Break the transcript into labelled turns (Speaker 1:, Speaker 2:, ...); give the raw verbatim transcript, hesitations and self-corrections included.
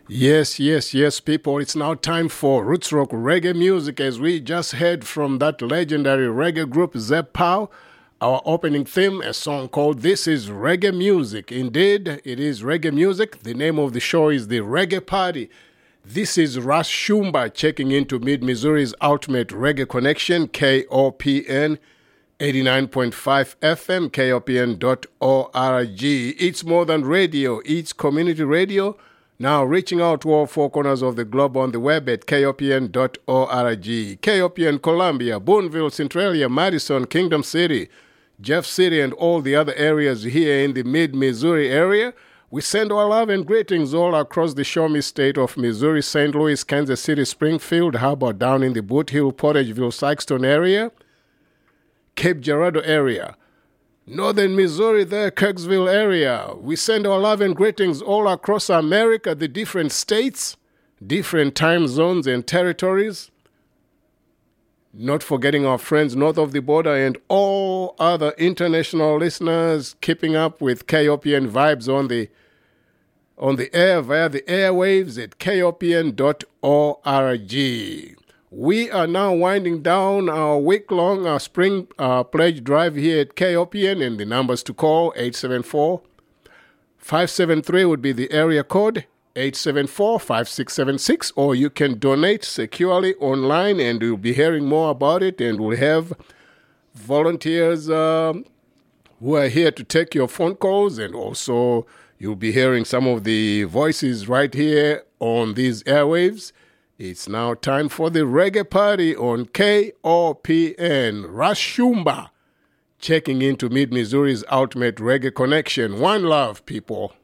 Speaker 1: Yes, yes, yes, people. It's now time for Roots Rock reggae music as we just heard from that legendary reggae group Zep Pow. Our opening theme, a song called This is Reggae Music. Indeed, it is reggae music. The name of the show is The Reggae Party. This is Ras Shumba checking into Mid-Missouri's ultimate reggae connection, K O P N eighty-nine point five F M, K O P N dot org. It's more than radio. It's community radio. Now reaching out to all four corners of the globe on the web at K O P N dot org. K O P N Columbia, Boonville, Centralia, Madison, Kingdom City, Jeff City, and all the other areas here in the mid-Missouri area. We send our love and greetings all across the Show Me state of Missouri, Saint Louis, Kansas City, Springfield. How about down in the Boot Hill, Portageville, Sykeston area? Cape Girardeau area. Northern Missouri there, Kirksville area. We send our love and greetings all across America, the different states, different time zones and territories. Not forgetting our friends north of the border and all other international listeners keeping up with K O P N vibes on the on the air via the airwaves at K O P N dot org. We are now winding down our week-long our spring uh, pledge drive here at K O P N, and the numbers to call, eight seven four, five seven three would be the area code, eight seven four, five six seven six, or you can donate securely online, and you'll be hearing more about it, and we'll have volunteers uh, who are here to take your phone calls, and also you'll be hearing some of the voices right here on these airwaves. It's now time for the reggae party on K O P N. Ras Shumba checking into Mid-Missouri's ultimate reggae connection. One love, people.